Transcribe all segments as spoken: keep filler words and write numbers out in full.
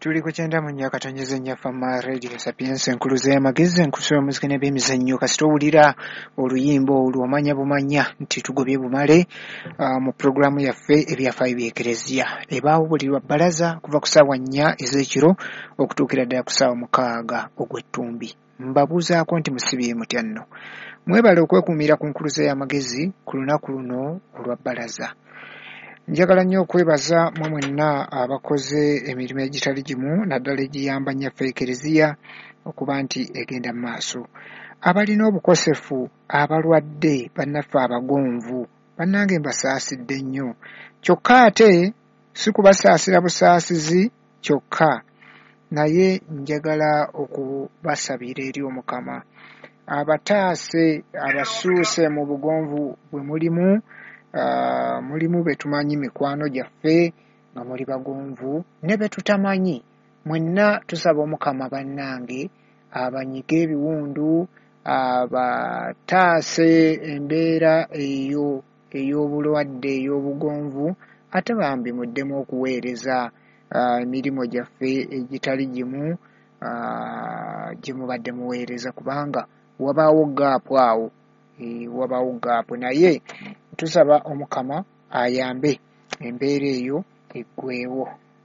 Tuli ku kyenda mu nnya katonnyeze nnya Fama Radio Sapienza enkuluze y'amagezi enkuso y'omuziki n'ebyemizannyo kasita owulira oluyimba olwo omanya bumanya nti tugobye bumale uh, mu pulogulaamu yaffe ebyafaayo by'ekereziya ebaawo buli lwa bbalaza kuva ku ssaawa nnya ez'ekiro okutuukira ddala ku ssaawa mukaaga ogw'ettumbi. Mbabuuzaako nti musibye mutya nno. Mwebale okwekuumira ku nkuluze y'amagezi ku lunaku luno olwa bbalaza. Njagala nnyo okwebaza mwe mwenna abakoze emirimu egitali gimu naddala egiyamba nnyaffe ekereziya okuba nti egenda mu maaso. Abalina obukosefu, abalwadde, bannaffe abagonvu, bannange mbasaasidde nnyo. Kyokka ate si kubasaasira busaasizi kyokka, naye njagala okubasabira eri Omukama. Abataase, abasuuse mu bugonvu bwe mulimu, Uh, mulimu betumanyi mikwano gyaffe nga muli bagonvu ne betutamanyi mwenna tusaba Omukama bannange abanyiga ebiwundu abataase embeera eyo ey'obulwadde ey'obugonvu ate bambi muddemu okuweereza emirimu uh, gyaffe egitali gimu uh, gye mubadde muweereza kubanga wabaawo gaapu awo e, wabaawo gaapu naye tusaba Omukama ayambe embeera eyo eggweewo.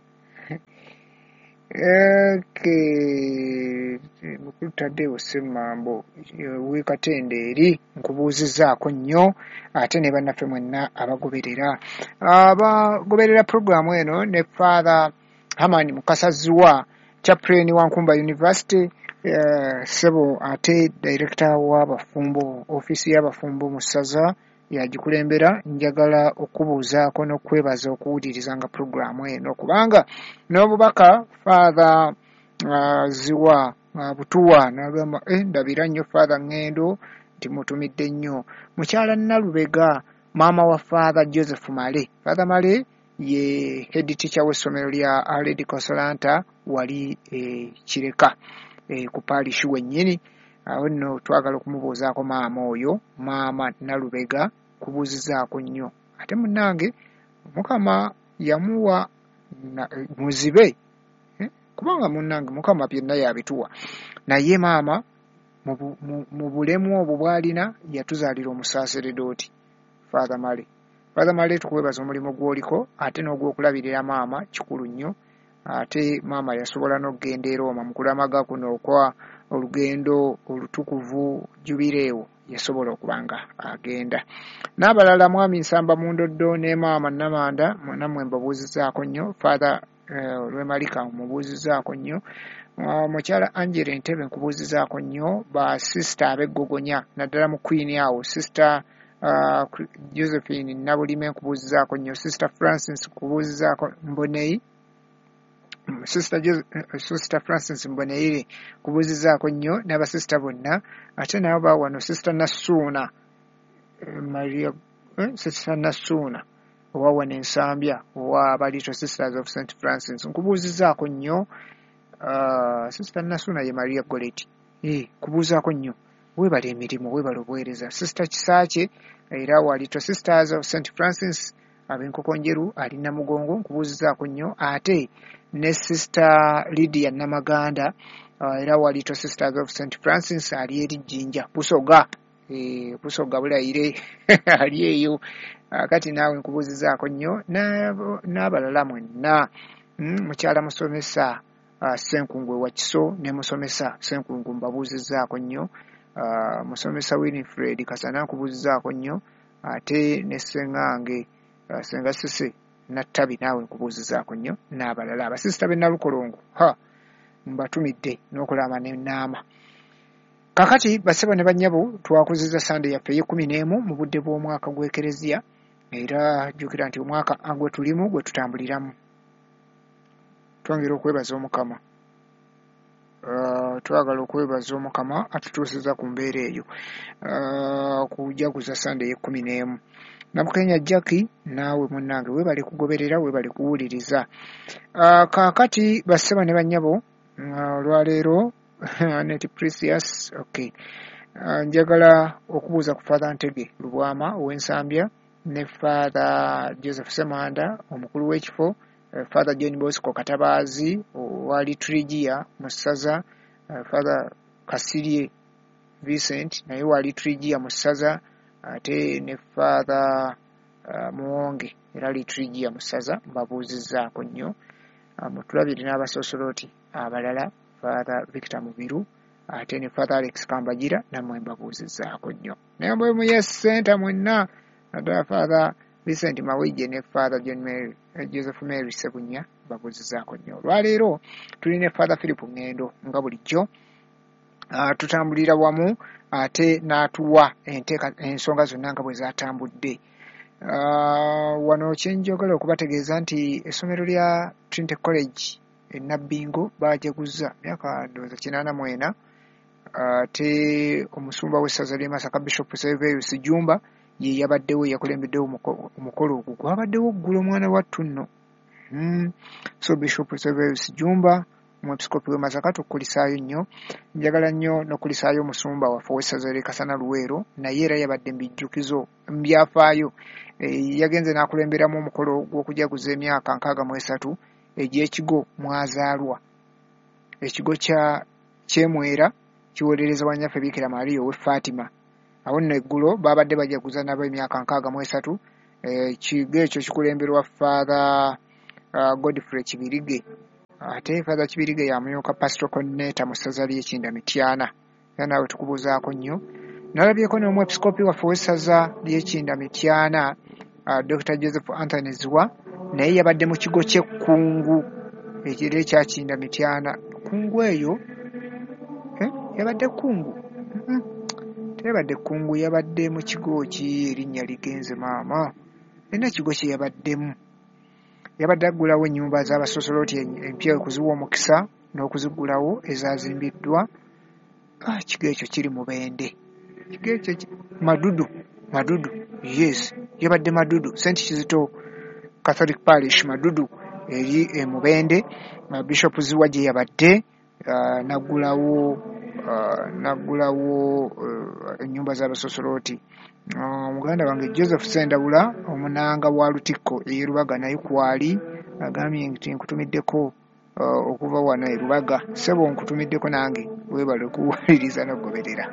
Okay. Mukulu Taddewo Ssemambo w'Ekatende eri nkubuuzizzaako nnyo ate ne bannaffe mwenna abagoberera abagoberera pulogulaamu eno ne Father Hamani Mukasaziwa chaplain wa Nkumba University uh, sebo ate director w'abafumbo office y'abafumbo mu ssaza yagikulembera. Njagala okubuuzaako n'okwebaza okuwuliriza nga pulogulaamu eno kubanga n'obubaka Father uh, Ziwa uh, Butuwa n'agamba eh, ndabira nnyo Father Ngendo nti mutumidde nnyo. Mukyala Nalubega maama wa Father Joseph Male. Father Male ye head teacher w'essomero lya Aledi Consolata wali e, Kireka e, ku parish wennyini. Awo nno twagala okumubuuzaako maama oyo maama Nalubega kubuuzizaako nnyo ate munnange Mukama yamuwa muzibe eh? kubanga munnange Mukama byonna yabituwa naye maama mu bulemu obwo bw'alina yatuzaalira omusaaseredooti Father Male. Father Male tukwebaza omulimu gw'oliko ate n'ogw'okulabirira maama kikulu nnyo ate maama yasobola n'okugenda e Roma mu kulamaga kuno okwa olugendo olutukuvu jubireewo yasobola okubanga agenda. N'abalala mwami Nsamba Mundoddo ne maama Namanda nammwe mbabuuzizzaako nnyo. Father uh, Lwemalika mubuuzizzaako nnyo. Uh, mukyala Angela Entebe nkubuuzizzaako nnyo. Ba sister ab'eggogonya naddala mu Queen awo sister uh, Josephine Nabulime nkubuuzizzaako nnyo. Sister Francis nkubuuzizzaako Mboneyi Sister Jose, uh, Sister Francis Mboneire kubuuzizzaako nnyo n'abasista bonna ate nabo ba wano Sister Nasuna uh, Maria uh, Sister Nasuna owa wano Ensambya owa Balittle Sisters of Saint Francis nkubuuzizzaako nnyo. uh, Sister Nasuna ye Maria Goretti eh, kubuuzaako nnyo weebale emirimu weebale obuweereza. Sister Kisaache era wa Little Sisters of Saint Francis ab'enkokonjeru ali Namugongo nkubuuzizzaako nnyo ate ne Sister Lydia Namaganda uh, era wa Little Sisters of Saint Francis ali eri Jinja Busoga e, Busoga bulayire ali eyo uh, kati naawe nkubuuzizzaako nnyo n'abalala mwenna mm, mukyala musomesa uh, Senkungwe wa Kiso ne musomesa Senkungu mbabuuzizzaako nnyo. uh, musomesa Winifred Kasana nkubuuzizzaako nnyo ate ne Ssengange uh, Senga Sese Nattabi naawe nkubuuzizzaako nnyo n'abalala abasisita b'e Nalukolongo ha mbatumidde n'okulama n'ennaama. Kakati basebo ne bannyabo twakuzizza Sunday yaffe ey'ekkumi n'emu mu budde bw'omwaka gw'ekereziya era jjukira nti omwaka gwe tulimu gwe tutambuliramu. Twongera okwebaza Omukama. Uh, twagala okwebaza Omukama atutuusiza ku mbeera eyo uh, kujaguza Sunday ey'ekkumi n'emu. Nabukenya Jackie naawe munnange weebale kugoberera weebale kuwuliriza. Uh, kaakati basseba ne bannyabo olwaleero uh, Annette Precious okay. uh, njagala okubuuza ku Father Ntege Lubwama ow'Ensambya ne Father Joseph Semanda omukulu w'ekifo uh, Father John Bosco Katabazi wa Liturgia mu ssaza, uh, Father Kasirye Vincent naye wa Liturgia mu ssaza, ate ne Father uh, Muwonge era Liturgia mu ssaza mbabuuzizzaako nnyo. uh, mutulabire n'abasosoloti abalala Father Victor Mubiru ate ne Father Alex Kambagira nammwe mbabuuzizzaako nnyo. Naye mwe mu Yes Center mwenna naddala Father Vincent Mawije ne Father John Mary, uh, Joseph Mary Sebunya mbabuuzizzaako nnyo. Olwaleero tuli ne Father Philip Ngendo nga bulijjo. Uh, tutambulira wamu ate n'atuwa enteeka ensonga zonna nga bwe zaatambudde. Uh, wano kyenjogera okubategeeza nti essomero lya Trinity College e Nabbingo baajaguza myaka ndowooza kinaana mu ena. Ate omusumba w'essaza ly'e Masaka Bishop Severus Jumba ye yabaddewo yakulembeddewo omukolo ogwo gwabaddewo ggulo omwana wattu nno. Mm. So Bishop Severus Jumba omwepiskopi w'e Masaka tukulisaayo nnyo. Njagala nnyo n'okulisaayo omusumba waffe w'essaza ly'e Kasana Luweero naye era yabadde mu bijjukizo mu byafaayo. E, yagenze n'akulemberamu omukolo gw'okujaguza emyaka nkaaga mu esatu egy'ekigo mwazaalwa. Ekigo kya Kyemwera kiwolereza Wannyaffe Biikira Maria ow'e Fatima. Awo nno eggulo baabadde bajaguza nabo emyaka nkaaga mu esatu. Ekigo ekyo kikulemberwa Father uh, Godfrey Kibirige. Ate Father Kibirige yamyuka Pastoral Coordinator mu ssaza ly'e Kindamityaana. Era naawe tukubuuzaako nnyo. Nalabyeko n'omwepiskopi waffe w'essaza ly'e Kindamityaana uh, Doctor Joseph Anthony Zwa naye yabadde mu kigo ky'ekkungu ekiro ekya Kindamityaana. Kungu eyo eh? yabadde kungu mm-hmm. Teyabadde kungu, yabadde mu kigo ki erinnya ligenze maama. Ena kigo kye yabaddemu. Yabadde aggulawo ennyumba z'abasosoloti empya okuziwa omukisa n'okuzigulawo ezazimbiddwa. Ah, kigo ekyo kiri mu Bende. Kigo ekyo Madudu. Madudu. Yes. Yabadde Madudu. Saint Kizito Catholic Parish Madudu eri e mu Bende. Uh, Bishop Ziwa gye yabadde uh, naggulawo uh, naggulawo uh, ennyumba z'abasosoloti. Omuganda uh, wange Joseph Sendawula omunanga wa Lutikko e Rubaga naye kwali agambye nti nkutumiddeko uh, okuva wano e Rubaga. Sebo nkutumiddeko nange weebale okuwuliriza n'ogoberera.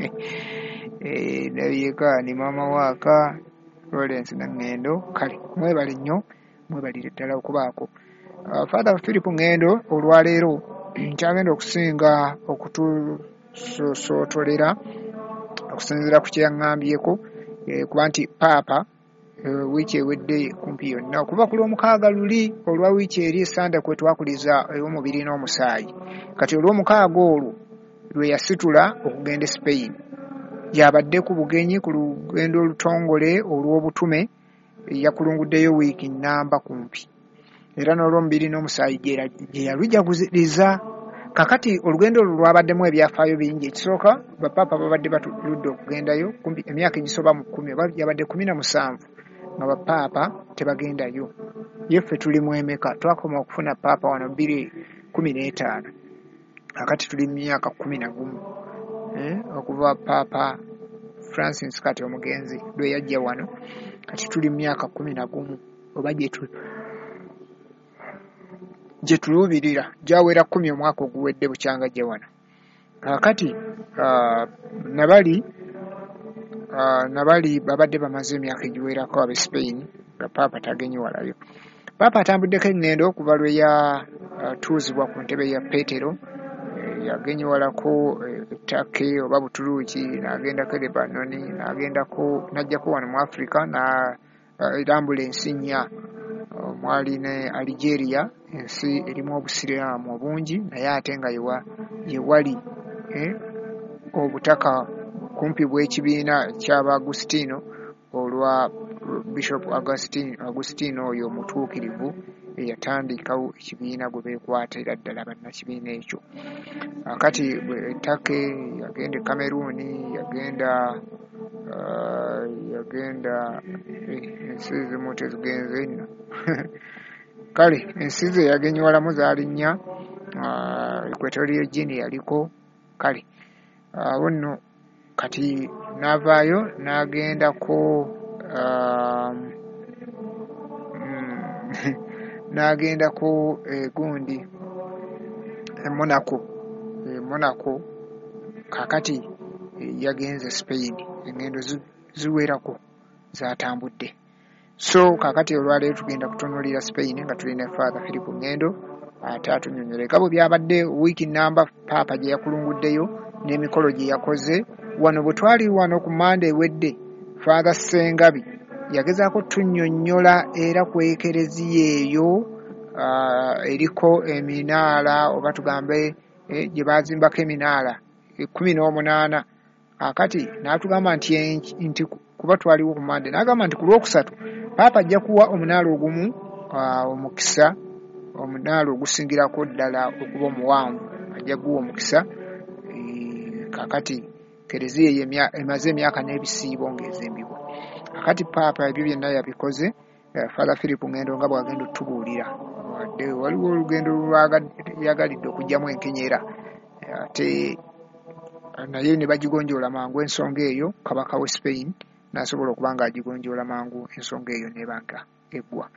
Eh, nabiyeka ni mama waaka Lawrence Ngendo. Kale mwebale nnyo, mwebalire ddala okubaako. Uh, Father Philip Ngendo olwaleero nkyagenda okusinga okutusootolera okusinziira ku kyeyaŋŋambyeko eh, kuba nti paapa eh, wiiki ewedde kumpi yonna okuva ku lw'omukaaga luli olwa wiiki eri esanda kwe twakuliza ey'omubiri n'omusaayi. Kati olw'omukaaga olwo lwe yasitula okugenda e Spain. Yabadde ku bugenyi ku lugendo olutongole olw'obutume yakulunguddeyo wiiki nnamba kumpi. Era n'olw'omubiri n'omusaayi gye yalujaguziriza. Kakati olugendo olwo lwabaddemu ebyafaayo bingi. Ekisooka bapapa babadde batuludde okugendayo kumpi emyaka egisoba mu kkumi oba yabadde kkumi na musanvu nga bapapa tebagendayo. Yeffe tuli mu emeka twakoma okufuna paapa wano bbiri kkumi n'etaano. Kakati tuli mu myaka kkumi na gumu eh, okuva Papa Francis kati omugenzi lwe yajja wano. Kati tuli mu myaka kkumi na gumu oba gye tuli gye tuluubirira gyawera kkumi omwaka oguwedde bukyanga gye wano. Kakati uh, nabali uh, nabali babadde bamaze emyaka egiwerako ab'e Spain nga paapa tagenye walayo. Paapa atambuddeko engendo okuva lwe yatuuzibwa uh, ku ntebe ya Petero. E, yagenyewalako ettake e, oba Butuluuki n'agendako e Lebanoni n'agendako n'ajjako wano mu Africa na uh, erambula ensi nnya. Mwali ne Algeria ensi erimu obusiraamu obungi naye ate nga yewali eh, obutaka kumpi bw'ekibiina ky'Abagustino olwa Bishop Agustino, Agustino oyo omutuukirivu eyatandikawo ekibiina gwe beekwatira ddala bannakibiina ekyo. Kati ettake yagenda e Cameroon, yagenda uh, yagenda ensi eh, zimu tezigenze nno. Kale ensi ze yagenyewalamu zaali nnya. Uh, Equatorial Guinea yaliko. Kale awo uh, nno kati n'avaayo n'agendako uh, mm, n'agenda ku gundi e Monaco e Monaco kakati yagenze Spain engendo ziwerako zatambudde. So kakati olwaleero tugenda kutunuulira Spain nga tulina Father Philip Ngendo ate atunyonyole gabo byabadde wiiki namba Papa gye yakulunguddeyo n'emikolo gye yakoze wano bwe twali wano ku Monday wedde. Father Ssengabi yagezaako tunnyonnyola era ku ekereziya eyo uh, eriko eminaala oba tugambe eh, gye baazimbako eminaala ekkumi n'omunaana akati n'atugamba nti, nti kuba twaliwo ku Monday n'agamba nti ku lwokusatu Papa ajja kuwa omunaala ogumu uh, omukisa omunaala ogusingirako ddala okuba omuwanvu ajja guwa omukisa e, kakati kereziya eyo emaze emyaka n'ebisiibo ng'ezimbibwa. Akati Papa ebyo byonna yabikoze. uh, Father Philip Ngendo nga bw'agenda otubuulira wadde waliwo olugendo lwayagalidde okugyamu enkenyera ate naye ne bagigonjoola mangu ensonga eyo. Kabaka we Spain n'asobola okuba ng'agigonjoola mangu ensonga eyo n'ebanga eggwa.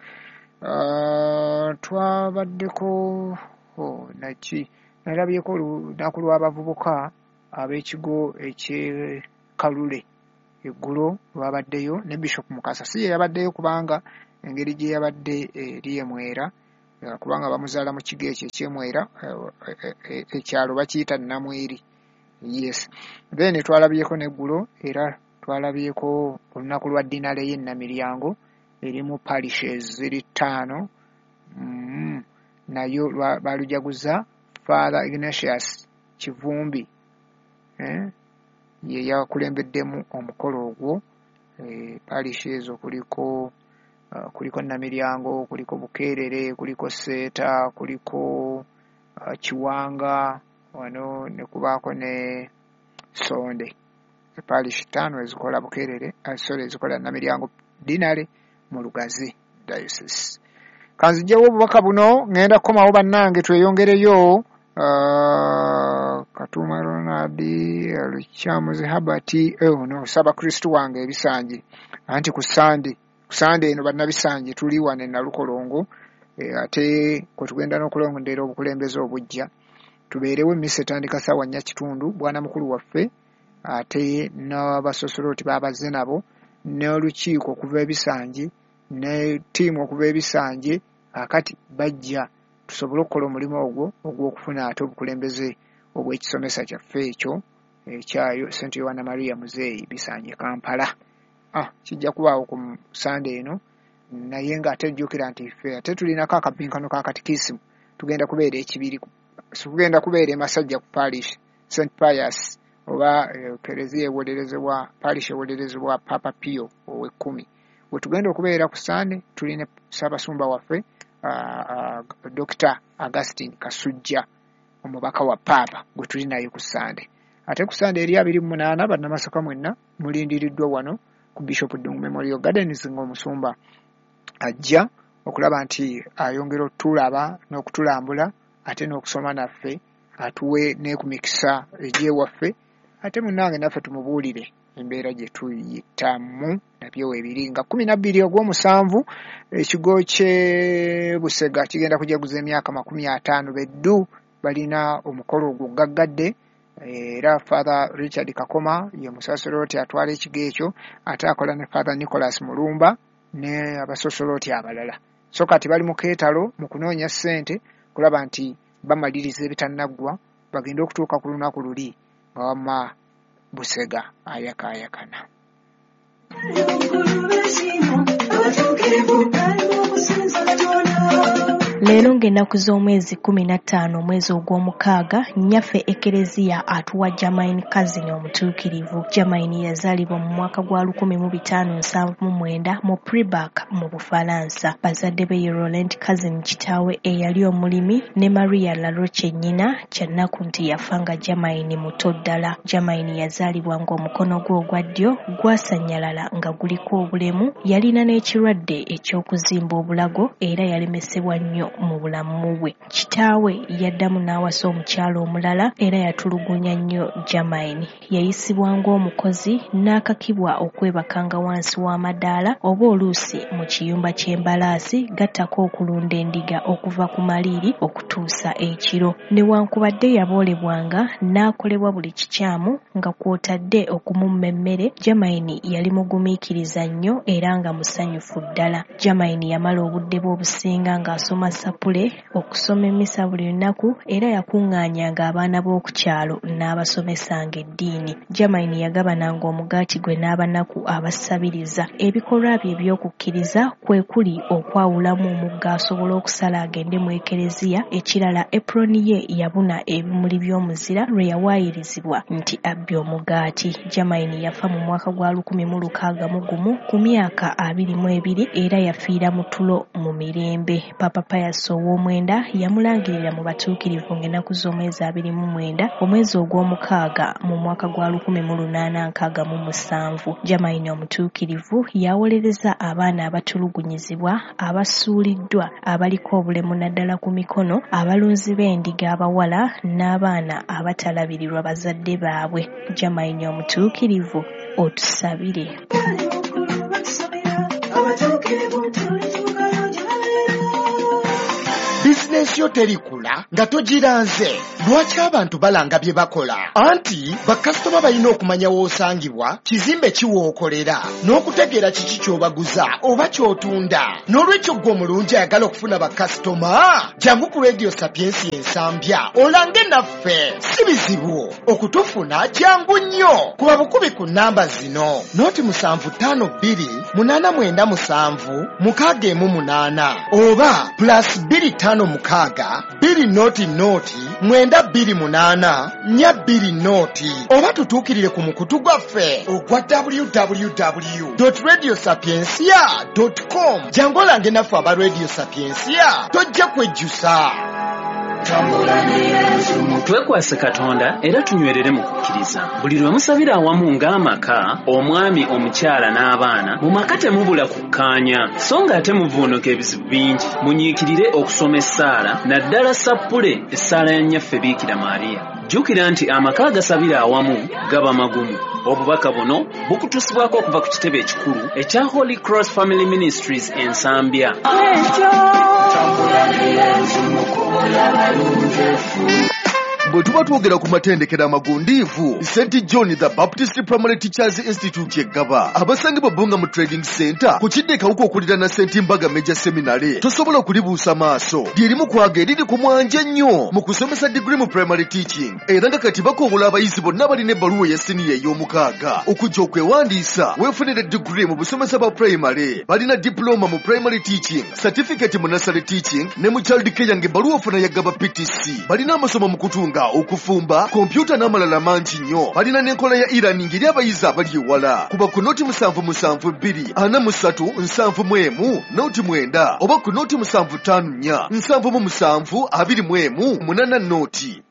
Uh, twabaddeko oh, naki nalabyeko olunaku lw'abavubuka ab'ekigo eky'e Kalule eggulo lwabaddeyo ne Bishop Mukasa. Si ye yabaddeyo kubanga engeri gye yabadde eri emwera uh, kubanga bamuzaala mu kigo ekyo eky'emwera uh, ekyalo bakiyita Namweri. Yes. Then twalabyeko n'eggulo era twalabyeko olunaku lwa dinale y'e Namiryango erimu parishes ziri ttaano. Mm, nayo balujaguza Father Ignatius Kivumbi eh? ye yakulembeddemu omukolo ogwo. E, parishes kuliko uh, kuliko Namiryango, kuliko Bukeerere, kuliko Seeta, kuliko uh, Kiwanga wano ne kubaako ne Sonde. E parish ttaano ezikola Bukeerere uh, sorry ezikola Namiryango dinale mu Lugazi diocese. Kanzijawo obubaka buno ngenda kukomawo bannange tweyongereyo. uh, Katuma Ronald Luchamuzi Habati oh no saba Kristo wange ebisanje anti ku Sunday ku Sunday eno bannabisanje tuli wane na Lukolongo e, ate ko tugenda n'okulongondera obukulembeze obujja tubeerewo emmisa etandika ssaawa nnya kitundu bwana mukulu waffe ate n'abasosoloti baabazze nabo n'olukiiko okuva ebisanje ne ttiimu okuva ebisanje akati bajja tusobole okukola omulimu ogwo ogw'okufuna ate obukulembeze obw'ekisomesa kyaffe ekyo ekyayo Saint Yohana Maria Muzeeyi Bisanje Kampala. Ah, kijja kubaawo ku Sunday eno naye ng'ate jjukira nti ffe ate tulinako akabinkano ka katikisimu tugenda kubeera ekibiri tugenda kubeera emasajja ku parish Saint Pius oba kereziya ewolerezebwa parish ewolerezebwa Papa Pio ow'ekkumi. We tugenda okubeera ku Sunday tulina Ssaabasumba waffe uh, uh, Doctor Augustine Kasujja omubaka wa Papa gwe tuli naye ku Sunday. Ate ku Sunday eri abiri mu munaana bannamasaka mwenna mulindiriddwa wano ku Bishop Dung Memorial Gardens ng'omusumba ajja okulaba nti ayongera otulaba n'okutulambula ate n'okusoma naffe atuwe n'ekumikisa egy'ewaffe ate munnange naffe tumubuulire embeera gye tuyitamu nabyo ebiri nga kkumi na bbiri ogw'omusanvu ekigo ky'e Busega kigenda kujaguza emyaka makumi ataano beddu balina omukolo ogwo gaggadde era Father Richard Kakoma ye musasoloti atwala ekigo ekyo ate akola ne Father Nicholas Mulumba ne abasosoloti abalala. So kati bali mu keetalo mu kunoonya ssente kulaba nti bamaliriza ebitannaggwa bagenda okutuuka ku lunaku luli nga wamma Busega ayakaayakana. Leero ng'ennaku z'omwezi kumi na ttaano omwezi ogw'omukaaga nnyaffe ekereziya atuwa Germaine Cousin omutuukirivu. Germaine yazaalibwa mu mwaka gwa lukumi mu bitaano nsanvu mu mwenda mu Pribak mu Bufalansa. Bazadde be ye Laurent Cousin kitaawe eyali omulimi ne Maria Laroche nnyina kyannaku nti yafa nga Germaine muto ddala. Germaine yazaalibwa ng'omukono gwe ogwa ddyo gwasannyalala nga guliko obulemu, yalina n'ekirwadde eky'okuzimba obulago era yalemesebwa nnyo mu bulamu bwe. Kitaawe yaddamu n'awasa omukyalo omulala era yatulugunya nnyo Germaine. Yayisibwa ng'omukozi n'akakibwa okwebakanga wansi w'amadaala oba oluusi mu kiyumba ky'embalaasi gattako okulunda endiga okuva ku maliiri okutuusa ekiro. Newankubadde yaboolebwanga n'akolebwa buli kikyamu nga kw'otadde okumumma emmere, Germaine yali mugumiikiriza nnyo era nga musanyufu ddala. Germaine yamala obudde bwe obusinga ng'asoma sapule, okusoma emmisa buli lunaku era yakuŋŋaanyanga abaana b'oku kyalo n'abasomesanga eddiini. Germaine yagabananga omugaati gwe n'abanaku abasabiriza. Ebikolwa bye eby'okukkiriza kwe kuli okwawulamu omugga asobola okusala agende mu ekereziya, ekirala eproni ye yabuna ebimuli by'omuzira lwe yawaayirizibwa nti abbye omugaati. Germaine yafa mu mwaka gwa lukumi mu lukaaga mu gumu ku myaka abiri mu ebiri era yafiira mu tulo mu mirembe. Papa Pius ow'omwenda yamulangirira mu batuukirivu ng'ennaku z'omwezi abiri mu mwenda omwezi ogw'omukaaga mu mwaka gwa lukumi mu lunaana nkaaga mu musanvu. Germaine omutuukirivu yawolereza abaana abatulugunyizibwa, abasuuliddwa, abaliko obulemu naddala ku mikono, abalunzi b'endiga abawala n'abaana abatalabirirwa bazadde baabwe. Germaine omutuukirivu, otusabire. Bizinesi yo terikula nga togiranze. Lwaki abantu balanga bye bakola? Anti bakasitoma balina okumanya w'osangibwa, kizimbe kiwookolera, n'okutegeera kiki ky'obaguza oba ky'otunda. N'olwekyo gwe omulungi ayagala okufuna bakasitoma, jangu ku Radio Sapiensi ensambya olange naffe. Si bizibu okutufuna, jangu nnyo. Kuba bukubi ku nnamba zino: noti musanvu ttaano bbiri munaana mwenda musanvu mukaaga emu munaana oba plus bbiri ttaano mukaaga bbiri noti noti mwenda bbiri munaana nnya bbiri noti, oba tutuukirire ku mukutu gwaffe ogwa w w w dot radio sapiensia dot com. jangu olange naffe aba Radio Sapiensia, tojja kwejjusa. Twekwase Katonda era tunywerere mu kukkiriza. Buli lwe musabira awamu ng'amaka, omwami, omukyala n'abaana, mu maka temubula kukkaanya, so nga ate muvuunuka ebizibu bingi. Munyiikirire okusoma essaala, naddala sappule essaala ya nnyaffe Biikira Maariya. Jjukira nti amaka agasabira awamu gaba magumu. Obubaka buno bukutusibwako okuva ku kitebe ekikulu ekya Holy Cross Family Ministries ensambya. Bwe tuba twogera ku matendekero amagundiivu, Saint John the Baptist Primary Teachers Institute eggaba abasangibwa Bbunga mu Trading Center ku kidde kawuka okulira na Saint Mbaga Major Seminary tosobola okulibuusa maaso. Lyerimu kwaga eriri ku mwanja nnyo mu kusomesa degree mu primary teaching, era nga kati bakobola abayizi bonna balina ebbaluwa ya siniya ey'omukaaga okujja okwewandiisa weefunire degree mu busomesa bwa primary. Balina diploma mu primary teaching, certificate mu nursery teaching ne mu child care ng'ebbaluwa ofuna yagaba P T C. Balina amasomo mu kutunga, okufumba, kompyuta n'amalala mangi nnyo. Balina n'enkola ya e-learning eri abayizi abali ewala. Kuba ku noti musanvu musanvu bbiri ana mu ssatu nsanvu mu emu noti mwenda oba ku noti musanvu ttaano nnya nsanvu mu musanvu abiri mu emu munaana noti.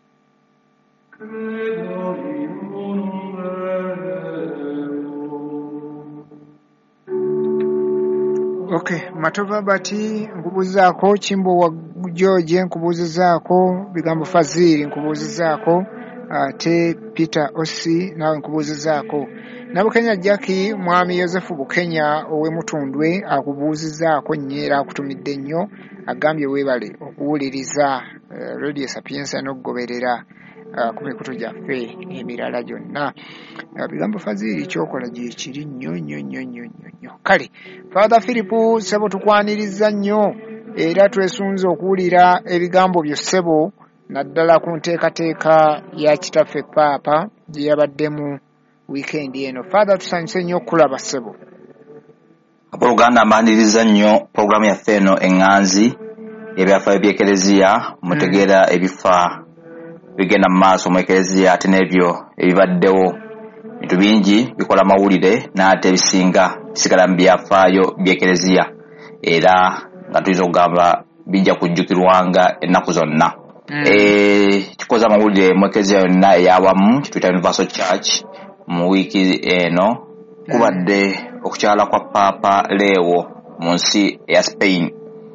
Okay, Matova Bati nkubuzaako, Kimbo wa George nkubuzaako, Bigambo Fazili nkubuzaako, ate Peter Osi nawe nkubuzaako. Nabukenya Jackie Mwami Yosefu Bukenya owe Mutundwe akubuzaako nnyo akutumidde nnyo, agambye weebale okuwuliriza uh, Radio Sapiensia n'okugoberera uh, ku mikutu gyaffe emirala gyonna. Uh, Bigambo Fazili kyokola gye kiri nnyo nnyo nnyo nnyo nnyo. Kale Father Philip sebo tukwaniriza nnyo era twesunze okuwulira ebigambo byo ssebo, naddala ku nteekateeka ya kitaffe Paapa gye yabaddemu weekend eno. Father tusanyuse nnyo okulaba ssebo. Abooluganda mbaniriza nnyo programu yaffe eno eŋŋanzi ebyafaayo by'ekereziya, mutegeera ebifa bigenda mu maaso mu ekereziya ate n'ebyo ebibaddewo. Bintu bingi bikola mawulire n'ate ebisinga bisigala mu byafaayo by'ekereziya era nga tuyinza okugamba bijja kujjukirwanga ennaku zonna. Mm. E, kikoza amawulire mu ekereziya yonna ey'awamu kituyita Universal Church mu wiiki eno kubadde okukyala kwa Papa Leo mu nsi eya Spain.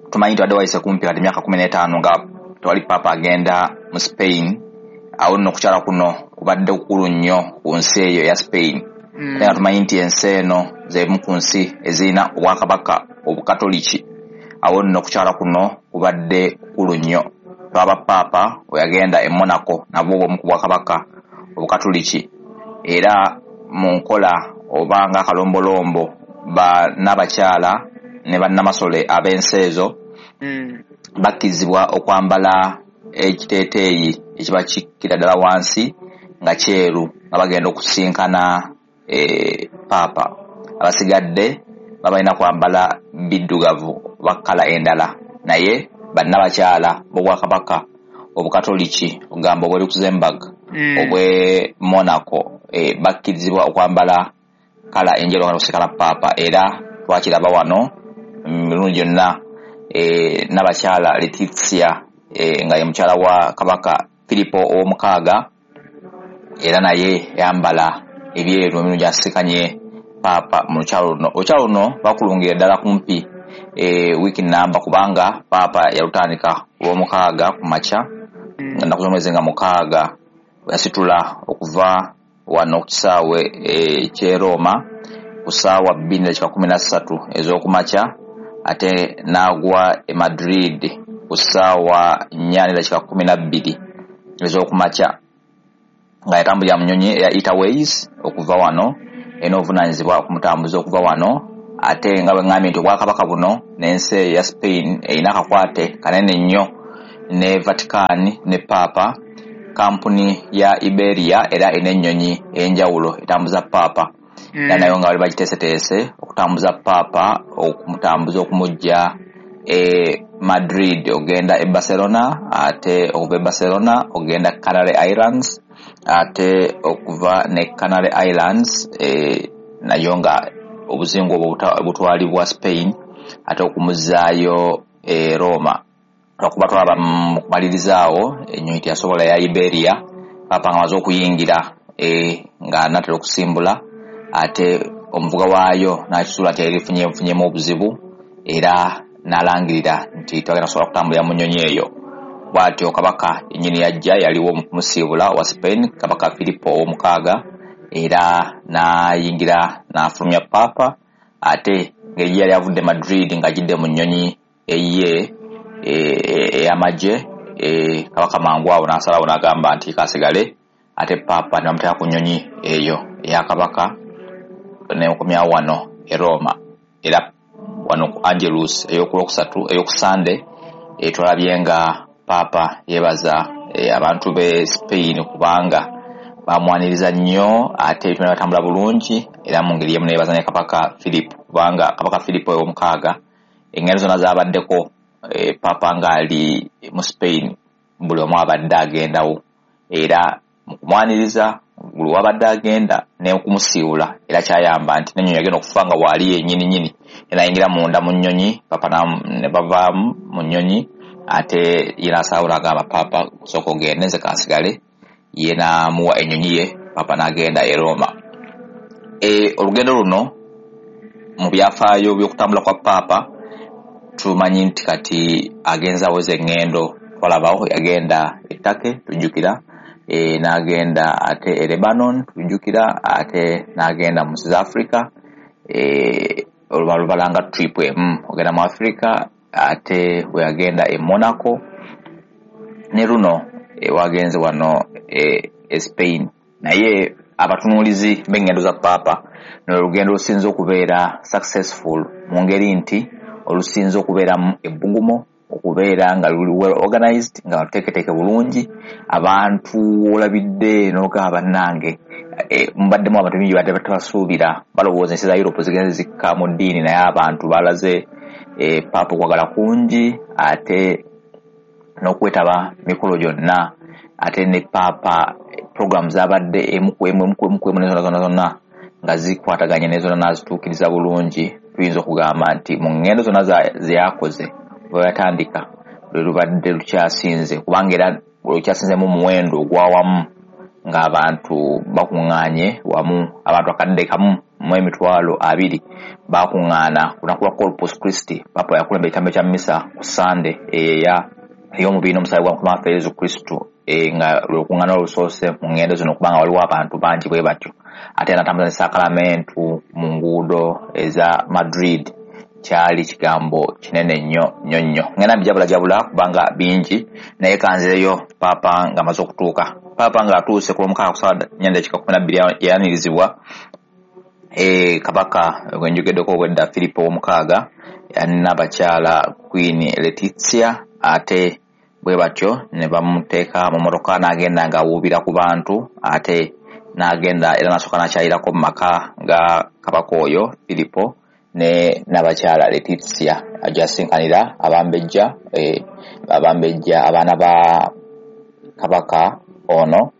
tumanyi nti wadde wayise kumpi kati emyaka kumi n'etaano nga tewali papa agenda mu Spain, awo nno okukyala kuno kubadde kukulu nnyo ku nsi eyo ya Spain. Mm. Ate nga tumanyi nti ensi eno z'emu ku nsi ezirina obwakabaka obukatoliki, awo nno okukyala kuno kubadde kukulu nnyo. Twaba papa oyagenda e Monaco nabwo bw'omu ku bwakabaka obukatoliki, era mu nkola oba nga akalombolombo bannabakyala ne bannamasole ab'ensi ezo mm. bakkizibwa okwambala ekiteeteeyi ekiba kikkira ddala wansi nga kyeru nga bagenda okusinkana e, papa. Abasigadde babalina kwambala biddugavu bakkala endala, naye bannabakyala b'obwakabaka obukatoliki ogamba obwe Luxembourg mm. obwe Monaco e, bakkirizibwa okwambala kala enjeru nga kusikala papa. Era twakiraba wano mirundi gyonna e, n'abakyala Letizia e, nga ye mukyala wa kabaka Filipo ow'omukaaga, era naye yambala ebyeru emirundi gyasikanye papa mu lukyalo luno. Olukyalo luno bakulungira ddala kumpi e, wiiki namba, kubanga papa yalutandika olw'omukaaga ku makya mm. ennaku z'omwezi nga mukaaga yasitula okuva wano ku kisaawe e, ky'e Roma ku ssaawa bbiri dakika kumi na ssatu ez'okumakya, ate n'agwa e Madrid ku ssaawa nnya dakika kumi na bbiri ez'okumakya, nga yatambulira mu nnyonyi eya Eaterways okuva wano, en'obuvunaanyizibwa okumutambuza okuva wano. Ate nga bwe ngambye nti obwakabaka buno n'ensi ya Spain erina akakwate kanene nnyo ne Vatican ne papa. Kampuni ya Iberia era ena ennyonyi enjawulo etambuza papa mm. era nayo nga bali bagiteeseteese okutambuza papa okumutambuza okumujja e Madrid ogenda e Barcelona, ate okuva e Barcelona ogenda Canary Islands, ate okuva ne Canary Islands e, nayo nga obuzingo obutwalibwa Spain, ate okumuzaayo e Roma. Lwakuba twaba mu kumalirizawo ennyonyi teyasobola ya Iberia, papa nga amaze okuyingira e, nga natera okusimbula, ate omuvuga waayo n'akisula nti erifunye mfunyemu obuzibu, era n'alangirira nti twagenda kusobola kutambulira mu nnyonyi eyo. Bw'atyo kabaka ennyini yajja yaliwo mu kumusiibula wa Spain, kabaka Filipo ow'omukaaga, era n'ayingira n'afulumya papa, ate ng'eri yali avudde Madrid ng'ajidde mu nnyonyi eyiye ey'amagye e, kabaka mangu awo n'asalawo n'agamba nti kasigale, ate papa nebamuteeka ku nnyonyi eyo eya kabaka nemukomyawo wano e Roma. Era wano ku Angelus ey'okulwokusatu ey'okusande e, twalabye nga papa yebaza e, abantu b'e Spain kubanga bamwaniriza nnyo, ate ebintu batambula bulungi, era mu ngeri emu neyebaza ne kabaka Philip kubanga kabaka Philip ow'omukaaga engendo zonna zaabaddeko e, papa ng'ali mu Spain buli omu abadde agendawo, era mu kumwaniriza buli wabadde agenda ne kumusiibula, era kyayamba nti n'ennyonyi yagenda okufa nga waali yennyini nyini, era yingira munda mu nnyonyi, papa ne bavaamu mu nnyonyi, ate ye n'asalawo n'agamba papa sooka ogende nze kansigale, ye n'amuwa ennyonyi ye, papa n'agenda e Roma. E, olugendo luno mu byafaayo by'okutambula kwa papa tumanyi nti kati agenza aweza eŋŋendo, twalabawo yagenda e Turkey tujjukira, e, n'agenda ate e Lebanon tujjukira, ate n'agenda mu South Africa, e, olubalanga trip emu ogenda mu Africa, ate we yagenda e Monaco, ne luno e, wagenze wano e, e Spain. Naye abatunuulizi b'eŋŋendo za papa n'olugendo lusinze okubeera successful mu ngeri nti olusinze okubeeramu ebbugumo, okubeera nga luli well organized, nga luteeketeeke bulungi, abantu olabidde n'ogamba bannange e, mubaddemu abantu bingi badde batasuubira, balowooza ensi za Europe zigenze zikka mu ddiini, naye abantu balaze e, papa okwagala kungi, ate n'okwetaba mikolo gyonna, ate ne papa program zabadde emukwemu nezona zonna zonna nga zikwataganye nezona nazituukiriza bulungi. Tuyinza okugamba nti mu ngendo zonna zeyakoze bwe yatandika lwe lubadde lukyasinze, kubanga era lukyasinze mu muwendo ogwawamu ng'abantu bakuŋŋaanye wamu, abantu akadde kamu mu emitwalo abiri bakuŋŋaana ku lunaku lwa Corpus Christi. Papa yakulembera ekitambo kya misa ku Sande eya ey'omubiri n'omusaayi gwa Mukama waffe Yesu Kristo nga lwe lukuŋŋaana olusoose mu ngendo zino kubanga waliwo abantu bangi bwe batyo. Ate n'atambuza ne sakalamentu mu nguudo eza Madrid kyali kigambo kinene nnyo nnyo nnyo. Ngenda bijabula jabula kubanga bingi naye kanzireyo Papa nga amaze okutuuka. Papa nga atuuse ku lwomukaaga ku ssaawa nnya n'edakiika kumi na bbiri yayanirizibwa e kabaka gwenjogeddeko obwedda Filipo omukaaga n'abakyala Queen Letizia, ate bwe batyo ne bamuteeka mu motoka n'agenda ng'awuubira ku bantu, ate n'agenda era n'asooka n'akyalirako mu maka ga kabaka oyo Filipo ne n'abakyala Letizia ajasinkanira abambejja e, abambejja abaana ba kabaka ono,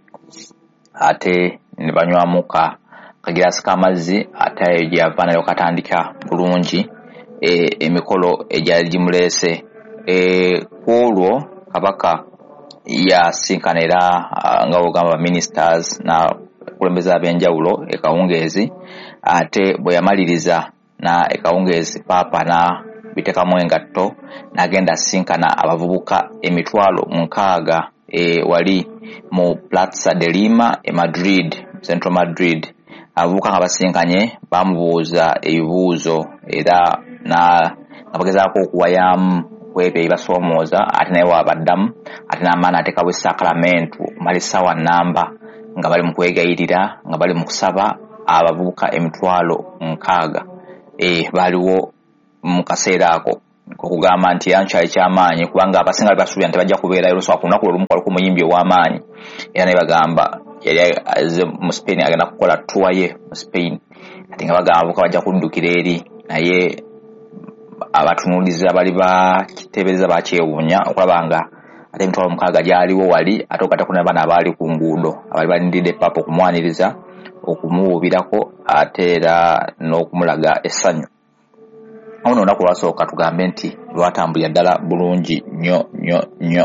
ate ne banywamuka kagirasi k'amazzi, ate gye yava nayo katandika bulungi e, emikolo egyali gimuleese. E, ku olwo kabaka yasinkanira uh, nga ogamba ministers na kulembeza ab'enjawulo e Kawungeezi, ate bwe yamaliriza na e Kawungeezi Papa na bitekamu engatto n'agenda sinkana abavubuka emitwalo mukaaga e, wali mu Plaza de Lima e Madrid, Central Madrid. Abavubuka nga basinkanye bamubuuza ebibuuzo era na abagezaako okuwayamu kwebyo ebibasoomooza, ate naye wabaddamu, ate n'amaana ateekawo essakalamentu mala essaawa nnamba nga bali mu kwegayirira, nga bali mu kusaba abavubuka emitwalo nkaaga. E, baaliwo mu kaseera ako okugamba nti era nkyali ky'amaanyi kubanga abasinga basuubira nti bajja kubeerayo olusoka ku lunaku lwe lumu kwaliko omuyimbi ow'amaanyi, era naye bagamba yali aze mu Spain agenda kukola tuwa ye mu Spain, ate nga bagamba abavubuka bajja kuddukira eri, naye abatunuulizi abali bakiteebereza bakyewuunya okulaba nga ate emitwalo mukaaga gyaliwo wali, ate okateko ne bana abaali ku nguudo abali balindiridde Papa okumwaniriza, okumuwuubirako, ate era n'okumulaga essanyu. Awo olunaku lwasooka tugambe nti lwatambulira ddala bulungi nnyo nnyo nnyo.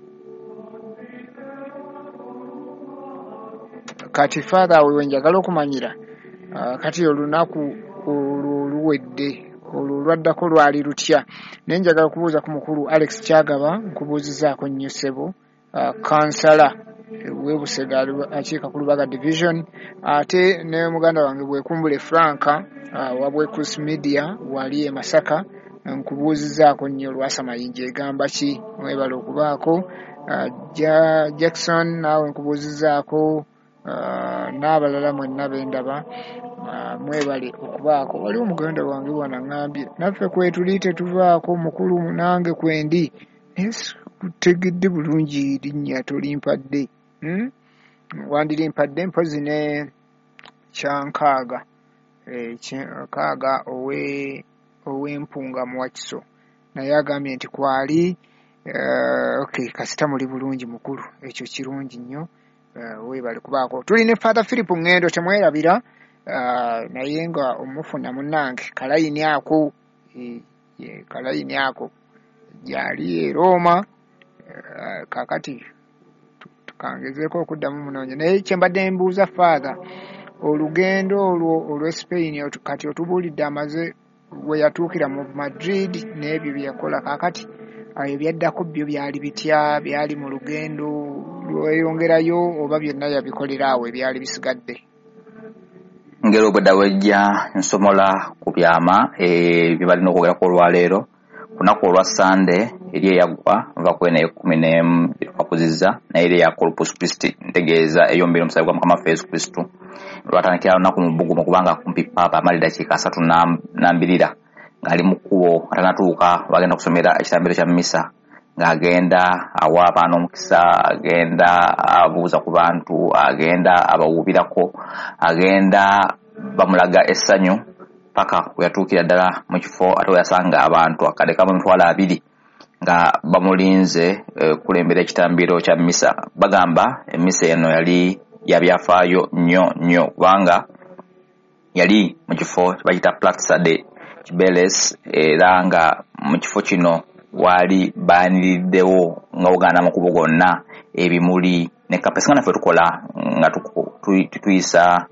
Kati Father wewe njagala okumanyira uh, kati olunaku oluwedde olwaddako lwali lutya, naye njagala okubuuza ku mukulu Alex Kyagaba, nkubuuzizaako nnyo ssebo, uh, kansala w'Ebusega akiika ku Lubaga division, ate ne muganda wange Bwekumbule Franka uh, wa Bwekus Media wali e Masaka, nkubuuzizaako nnyo Lwasa Mayinja egamba ki, mwebale okubaako. uh, ja, Jackson naawe nkubuuzizaako uh, n'abalala mwenna bendaba uh, mwebale okubaako. Waliwo muganda wange wanaŋŋambye naffe kwetuli tetuvaako mukulu nange kwendi, kutegedde bulungi linnya tolimpadde, hmm? Wandirimpadde mpozi ne kyankaaga e, kyankaaga owe ow'empunga mu Wakiso, naye agambye nti kwali uh, okay kasita muli bulungi mukulu, ekyo kirungi nnyo. Uh, webale kubaako. Tuli ne Father Philip Ngendo temwerabira, uh, naye nga omufuna munnange kalayini ako e, e, kalayini ako gyali e Roma. Uh, kakati tukangezeeko okuddamu munoonya, naye kyembadde mbuuza Father, olugendo olwo olw'e Spain kati otubuulidde amaze we yatuukira mu Madrid n'ebyo bye yakola, kakati ebyaddako byo byali bitya, byali mu lugendo lweyongerayo oba byonna yabikolera awo ebyali bisigadde? Ngero obwedda wejja nsomola ku byama bye balina okwogerako olwaleero ku lunaku olwa Sande eri eyaggwa nva kwena ekkumi n'emu twakuzizza, naye eri eya Corpus Christi ntegeeza ey'omubiri n'omusaayi gwa Mukama waffe Yesu Kristo lwatandikira lunaku mu bbugumu kubanga kumpi Papa amali dakiika asatu n'ambirira ng'ali mu kkubo atanatuuka bagenda kusomera ekitambiro kya misa, ng'agenda awa abaana omukisa, agenda abuuza ku bantu, agenda abawuubirako, agenda bamulaga essanyu paka we yatuukira ddala mu kifo ate we yasanga abantu akadde kamu emitwalo abiri nga bamulinze e, kulembera ekitambiro kya misa. Bagamba emisa eno yali ya byafaayo nnyo nnyo kubanga yali mu kifo bayita Plaza de Cibeles, era nga mu kifo kino wali baaniriddewo nga ogana amakubo gonna ebimuli ne kapesi nga naffe tukola nga tutuyisa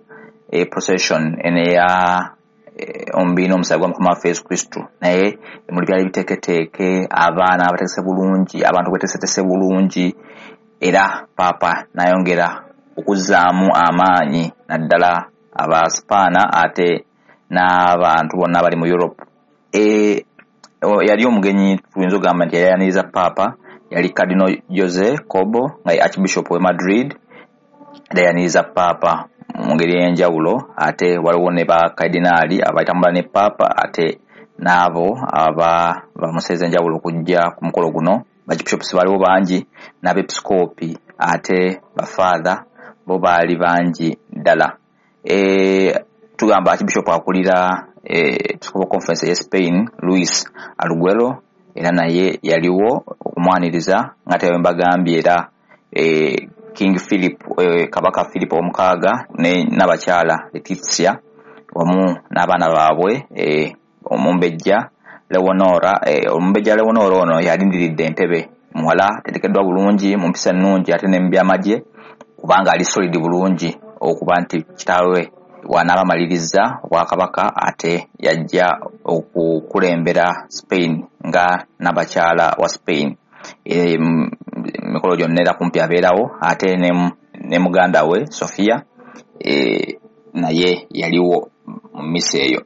e procession ene ya omubiri n'omusaayi gwa Mukama waffe Yesu Kristo naye emuli byali biteeketeeke abaana abategese bulungi abantu beteesetese bulungi era Papa nayongera okuzzaamu amaanyi naddala abaspaana ate n'abantu bonna abali mu Europe. E yali omugenyi tuyinza okugamba nti yayaniriza Papa yali Cardinal Jose Cobo nga ye Archbishop we Madrid yayaniriza Papa mu ngeri y'enjawulo ate waliwo ne ba Cardinali abayitambula ne Papa ate n'abo aba bamuseze enjawulo okujja ku mukolo guno Archbishops baliwo bangi n'abepiskopi ate ba Father bo baali bangi ddala. E tugamba Archbishop akulira Episcopal Conference ya Spain Luis Arguello era naye yaliwo okumwaniriza nga tewe mbagambye era e, King Philip e, Kabaka Philip omukaaga ne n'abakyala Letizia wamu n'abaana baabwe e, omumbejja Leonora e, omumbejja Leonora ono yalindiridde entebe muwala tetekeddwa bulungi mu mpisa nnungi ate ne mu byamagye kubanga ali solid bulungi okuba nti kitaawe wanabamaliriza Obwakabaka ate yajja okukulembera Spain nga nabakyala wa Spain. E, mikolo gyonna era kumpi abeerawo ate ne, ne muganda we Sofia e, naye yaliwo mu misa eyo.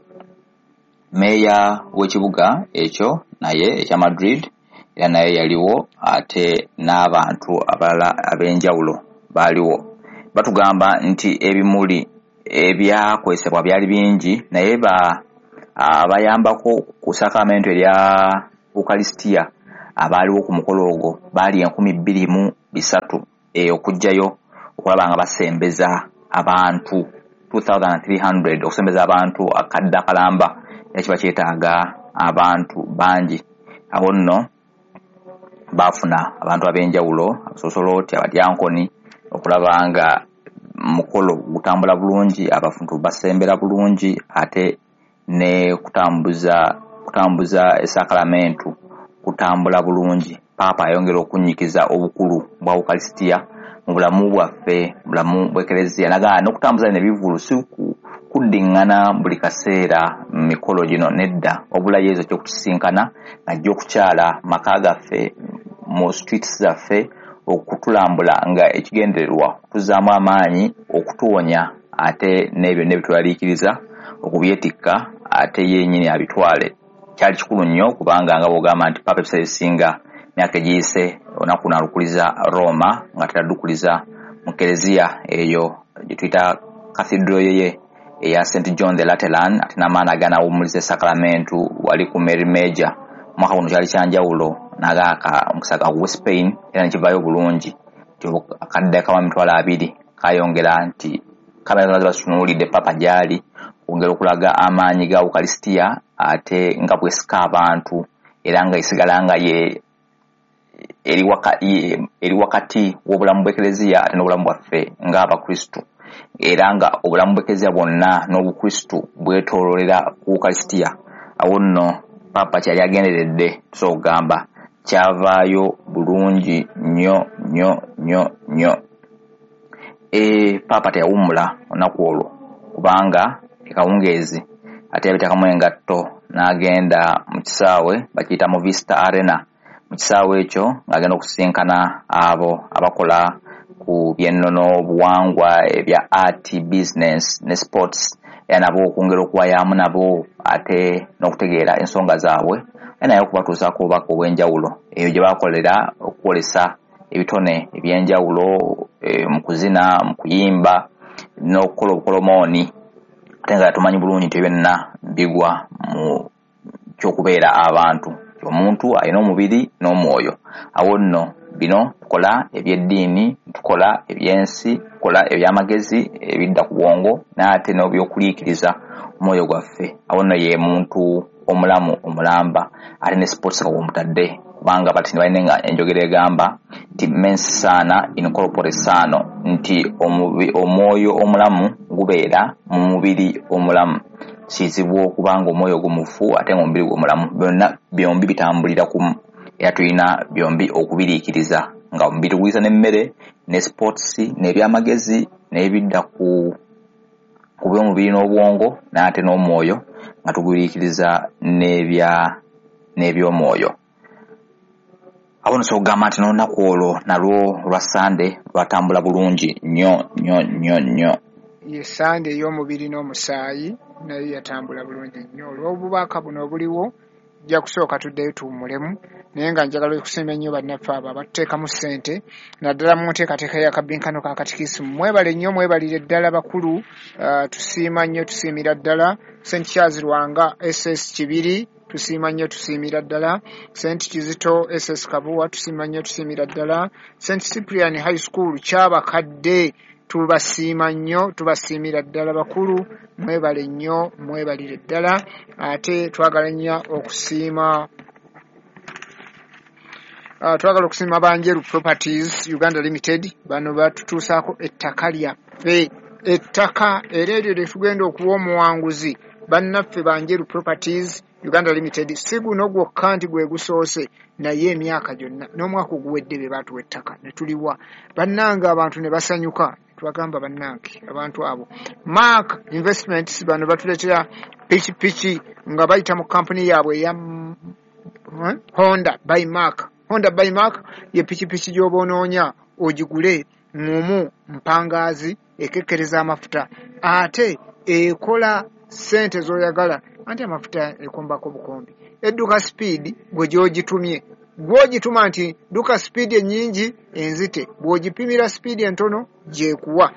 Meya w'ekibuga ekyo naye ekya Madrid era naye yaliwo ate n'abantu abalala ab'enjawulo baaliwo. Batugamba nti ebimuli ebyakwesebwa byali bingi naye ba abayambako ku sakramento erya Eucharistia abaaliwo ku mukolo ogwo baali enkumi bbiri mu bisatu e okujjayo okulaba nga basembeza abantu two thousand three hundred okusembeza abantu akadde akalamba era kiba kyetaaga abantu bangi. Awo nno baafuna abantu ab'enjawulo abasosoloti abadyankoni okulaba nga mukolo gutambula bulungi abafuntu basembera bulungi ate ne kutambuza kutambuza esakramento kutambula bulungi. Papa ayongera okunyikiza obukulu bwa Eucharistia mu bulamu bwaffe bulamu bw'Eklezia nagaa n'okutambuza n'ebivulu si kuddingana buli kaseera mikolo gino nedda obula yezo ky'okutusinkana najja okukyala maka gaffe mu streets zaffe okutulambula nga ekigendererwa kutuzaamu amaanyi okutuwonya ate n'ebyo ne bitwaliikiriza okubyetikka ate yennyini abitwale. Kyali kikulu nnyo kubanga nga bw'ogamba nti Papa ebiseera ebisinga myaka egiyise olunaku nalukuliza Roma nga teradukuliza mu Kelezia eyo gye tuyita cathedral ye eya Saint John the Lateran ate n'amaani aganawummuliza esakramento wali ku Mary Major. Mwaka guno kyali kyanjawulo nagaaka omukisaga wa Spain era nekivaayo bulungi akadde kama mitwalo abiri kayongera nti kamera zazo basunuulidde Papa gyali kwongera okulaga amaanyi ga Eucharistia ate nga bwesika abantu era nga isigala nga ye eri wakati eri wakati w'obulamu bw'Eklezia ate n'obulamu bwaffe ng'Abakristo era nga obulamu bw'Eklezia bwonna n'Obukristo bwetoololera ku Eucharistia. Awo nno Papa kyali agenderedde so gamba kyavaayo bulungi nnyo nnyo nnyo nnyo. E Papa teyawummula olunaku olwo kubanga ekawungeezi ate yabiteekamu engatto n'agenda mu kisaawe bakiyita mu Vista Arena. Mu kisaawe ekyo ng'agenda okusinkana abo abakola ku byennono obuwangwa ebya art business ne sports era nabo okwongera okubayaamu nabo ate n'okutegeera ensonga zaabwe era naye okubatuusaako obubaka obw'enjawulo eyo gye bakolera okukolesa ebitone eby'enjawulo e, mu kuzina mu kuyimba n'okukola obukolomooni ate nga tumanyi bulungi nti byonna bigwa mu kyokubeera abantu omuntu alina omubiri n'omwoyo. Awo nno bino tukola ebyeddiini tukola ebyensi tukola ebyamagezi ebidda ku bwongo n'ate n'ebyokuliikiriza omwoyo gwaffe. Awo nno ye muntu omulamu omulamba ate ne sports nga bwomutadde kubanga bati balina enjogera egamba nti mens sana in corpore sano nti omwoyo omulamu gubeera mu mubiri omulamu. Kizibu okubanga omwoyo gumufu ate nga omubiri gw'omulamu byonna byombi bitambulira kumu era tulina byombi okubiriikiriza nga omubiri guliza n'emmere ne sports n'ebyamagezi n'ebidda ku ku by'omubiri n'obwongo n'ate n'omwoyo nga tuguliikiriza n'ebya n'ebyomwoyo. Awo nso okugamba nti n'olunaku olwo nalwo lwa Sande lwatambula bulungi nnyo nnyo nnyo nnyo. Ye Sande ey'omubiri n'omusaayi nayo yatambula bulungi nnyo. Olw'obubaka buno obuliwo nja kusooka tuddeyo tuwummulemu, naye nga njagala okusiima ennyo bannaffe abo abatuteekamu ssente naddala mu nteekateeka y'akabinkano ka katikisimu. Mwebale nnyo, mwebalire ddala bakulu. Uh, tusiima nnyo, tusiimira ddala Saint Charles Lwanga S S Kibiri, tusiima nnyo, tusiimira ddala Saint Kizito S S Kabuwa, tusiima nnyo, tusiimira ddala Saint Cyprian High School Kyabakadde, tubasiima nnyo, tubasiimira ddala bakulu. Mwebale nnyo, mwebalire ddala. Ate twagala nnyo okusiima Uh, twagala okusiima Banjeru Properties Uganda Limited, bano batutuusaako ettaka lyaffe, ettaka era eryo lye tugenda okuwa omuwanguzi. Bannaffe Banjeru Properties Uganda Limited si guno gwokka nti gwe gusoose, naye emyaka gyonna n'omwaka oguwedde be baatuwa ettaka ne tuliwa. Bannange abantu ne basanyuka, twagamba bannange abantu abo. Mark Investments bano batuleetera piki piki nga bayita mu kampuni yaabwe ya hmm? Honda by Mark. Honda by Mark ye piki piki gy'oboonoonya ogigule mumu mpangaazi ekekkereza amafuta ate ekola sente z'oyagala, anti amafuta ekombako bukombi. Edduka Speed gwe gy'ogitumye gw'ogituma nti duka Speed ennyingi enzite, bw'ogipimira Speed entono gyekuwa.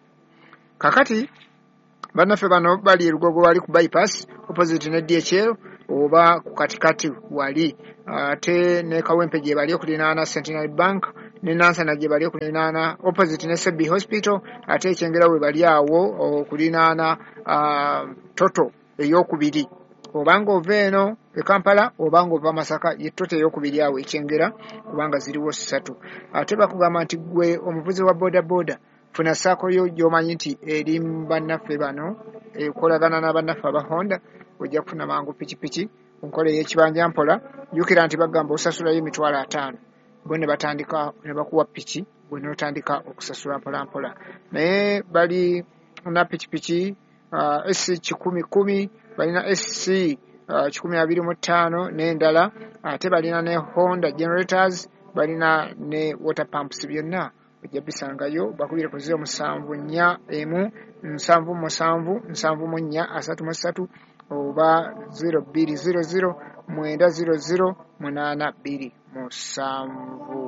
Kakati bannaffe bano bali e Lugogo wali ku bypass opposite ne D H L oba ku katikati wali, ate ne Kawempe gye bali okulinaana Centenary Bank, ne Nansana gye bali okulinaana opposite ne Sebi Hospital, ate Ekyengera we bali awo okulinaana uh, Toto ey'okubiri. Obanga ova eno e Kampala obanga ova Masaka ye Toto ey'okubiri awo Ekyengera, kubanga ziriwo ssatu. Ate bakugamba nti gwe omuvuzi wa boda boda funa saako yo gy'omanyi nti eri bannaffe bano ekolagana n'abannaffe aba Honda, ojja kufuna mangu pikipiki ku nkola ey'ekibanja mpola. Jjukira nti bagamba osasulayo emitwalo ataano, bo ne batandika ne bakuwa piki bwe n'otandika okusasula mpola mpola. Naye bali na pikipiki uh, S kikumi kumi, balina S C uh, kikumi abiri mu ttaano n'endala, ate balina ne Honda generators, balina ne water pumps. Byonna ojja bisangayo. Bakubire ku ziro musanvu nnya emu nsanvu musanvu nsanvu mu nnya asatu mu ssatu oba zero bbiri zero zero mwenda zero zero munaana bbiri musanvu.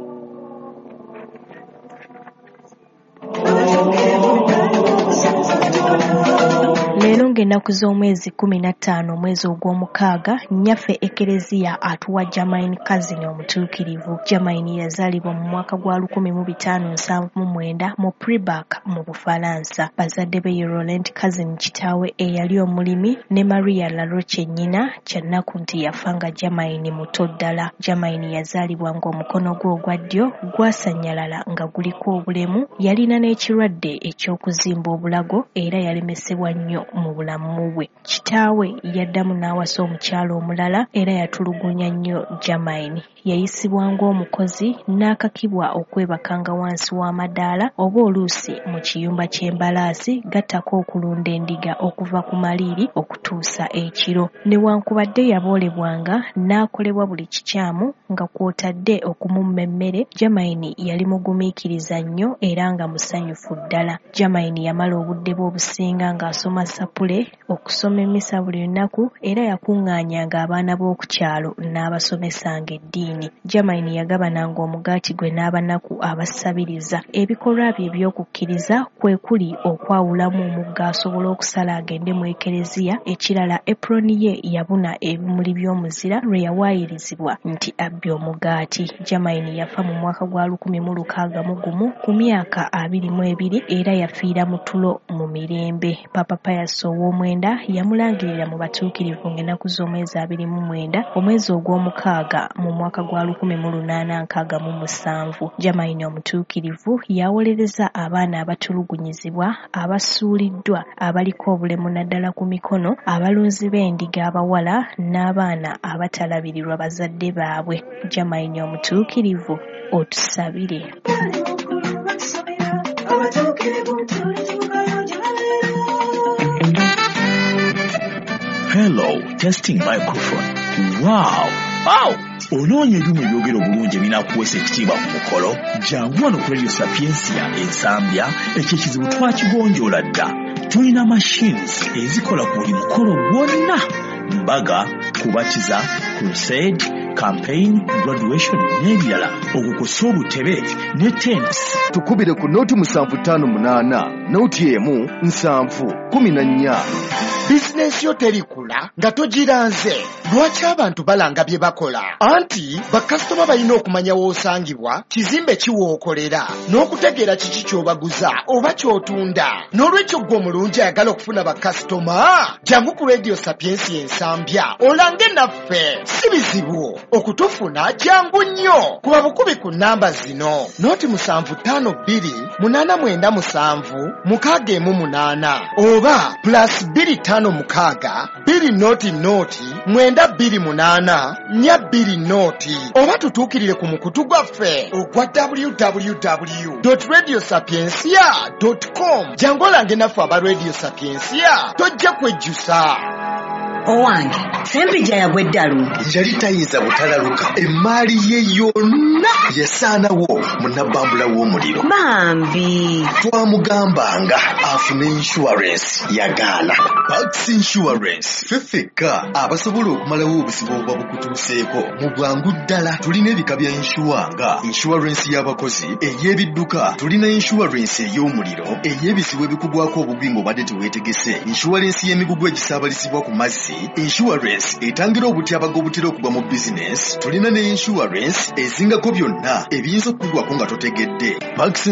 Leero ng'ennaku z'omwezi kumi na ttaano omwezi ogw'omukaaga, nnyaffe Ekereziya atuwa Germaine Kazini omutuukirivu. Germaine yazaalibwa mu mwaka gwa lukumi mu bitaano nsanvu mu mwenda mu Pribak mu Bufalansa. Bazadde be ye Laurent Kazini kitaawe eyali omulimi ne Maria Laroche nnyina, kyannaku nti yafa nga Germaine muto ddala. Germaine yazaalibwa ng'omukono gwe ogwa ddyo gwasanyalala nga guliko obulemu, yalina n'ekirwadde eky'okuzimba obulago era yalemesebwa nnyo mu bulamu bwe. Kitaawe yaddamu n'awasa omukyalo omulala era yatulugunya nnyo Germaine. Yayisibwa ng'omukozi n'akakibwa okwebakanga wansi w'amadaala oba oluusi mu kiyumba ky'embalaasi gattako okulunda endiga okuva ku maliiri okutuusa ekiro. Newankubadde yaboolebwanga n'akolebwa buli kikyamu nga kw'otadde okumumma emmere, Germaine yali mugumiikiriza nnyo era nga musanyufu ddala. Germaine yamala obudde bwe obusinga ng'asoma sapule, okusoma emmisa buli lunaku era yakuŋŋaanyanga abaana b'okukyalo n'abasomesanga eddiini. Germaine yagabananga omugaati gwe n'abanaku abasabiriza. Ebikolwa bye eby'okukkiriza kwe kuli okwawulamu omugga asobola okusala agende mu Ekereziya, ekirala eproni ye yabuna ebimuli by'omuzira lwe yawaayirizibwa nti abbye omugaati. Germaine yafa mu mwaka gwa lukumi mu lukaaga mu gumu ku myaka abiri mu ebiri era yafiira mu tulo mu mirembe. Papa Pius ow'omwenda yamulangirira mu batuukirivu ng'ennaku z'omwezi abiri mu mwenda omwezi ogw'omukaaga mu mwaka gwa lukumi mu lunaana nkaaga mu musanvu. Germaine omutuukirivu yawolereza abaana abatulugunyizibwa, abasuuliddwa, abaliko obulemu naddala ku mikono, abalunzi b'endiga abawala n'abaana abatalabirirwa bazadde baabwe. Germaine omutuukirivu otusabire. Abatuukirivu Hello, testing microphone. Wow! Wow! Onoonya ebyuma ebyogera obulungi ebinaakuweesa ekitiibwa ku mukolo, jangu wano ku Radio Sapiensia ensambya, ekyo ekizibu twakigonjoola dda. Tulina machines ezikola ku buli mukolo gwonna. Mbaga, kubatiza, crusade, campaign, graduation n'ebirala okukosa obutebe ne tents. Tukubire ku noti musanvu ttaano munaana noti emu nsanvu kumi na nnya. Bizinesi yo terikula nga togiranze. Lwaki abantu balanga bye bakola? Anti bakasitoma balina okumanya w'osangibwa, kizimbe kiwookolera, n'okutegeera kiki ky'obaguza oba ky'otunda. N'olwekyo ggwe omulungi ayagala okufuna bakasitoma, jangu ku Radio Sapiensia ensambya olange naffe. Si bizibu okutufuna, jangu nnyo. Kuba bukubi ku nnamba zino: noti musanvu ttaano bbiri munaana mwenda musanvu mukaaga emu munaana, oba plus bbiri ttaano mukaaga bbiri noti noti mwenda bbiri munaana nnya bbiri noti, oba tutuukirire ku mukutu gwaffe ogwa w w w dot radio sapiensia dot com. jangu olange naffe aba Radio Sapiensia, tojja kwejjusa. Owange, sempija yagwe ddalu. Yali tayinza butalaluka. Emmaali ye yonna yasaanawo munnabbambula w'omuliro. Bambi. Twamugambanga afune insurance yagaana. Pax Insurance feffeka abasobola okumalawo obuzibu obuba bukutuuseeko mu bwangu ddala. Tulina ebika bya insure nga insurance y'abakozi, ey'ebidduka, tulina insurance ey'omuliro, ey'ebizibu ebikugwako obugwi ng'obadde teweetegese, insurance y'emigugu egisaabalizibwa ku mazzi, insurance etangira obutyabaga obutera okugwa mu business, tulina ne insurance ezingako byonna ebiyinza okukugwako nga totegedde. Max